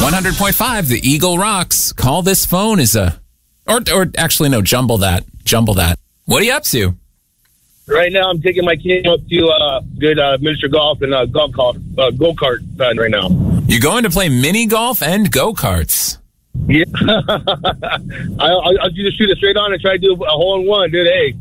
100.5, the Eagle rocks. Call this phone is a... Or actually, no, jumble that. What are you up to? Right now, I'm taking my kid up to good miniature golf and go-kart right now. You're going to play mini golf and go-karts. Yeah. I'll just shoot it straight on and try to do a hole-in-one, dude. Hey.